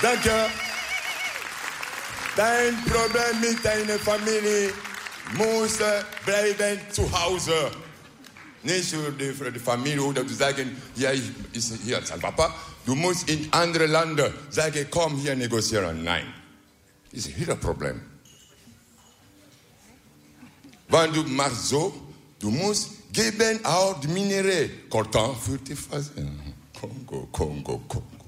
Danke. Dein Problem mit deiner Familie muss bleiben zu Hause. Nicht für die Familie oder zu sagen, hier ist sein Papa. Du musst in andere Länder sagen, komm hier negozieren. Nein. Das ist ihr Problem. Wenn du machst so, du musst geben auch die Minerais. Coltan für die Phase. Kongo.